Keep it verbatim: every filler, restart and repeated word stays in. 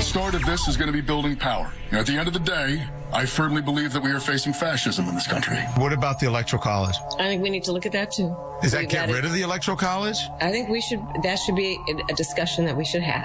start of this is going to be building power. You know, at the end of the day, I firmly believe that we are facing fascism in this country. What about the Electoral College? I think we need to look at that too. Does that We've get got rid it. of the Electoral College? I think we should, that should be a discussion that we should have.